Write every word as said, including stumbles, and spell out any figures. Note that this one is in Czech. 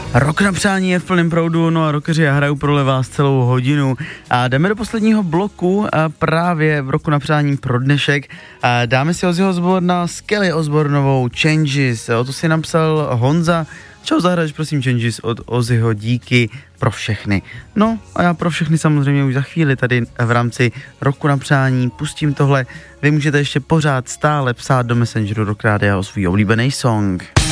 Rok na přání je v plném proudu, no a rockeři hrajou pro vás celou hodinu. A jdeme do posledního bloku a právě v roku na přání pro dnešek. A dáme si Ozzyho Osbourna s Kelly Osbournovou Changes. O to si napsal Honza. Čau, zahraješ prosím Changes od Ozzyho, díky pro všechny. No a já pro všechny samozřejmě už za chvíli tady v rámci roku na přání pustím tohle. Vy můžete ještě pořád stále psát do Messengeru Rock Rádia o svůj oblíbený song.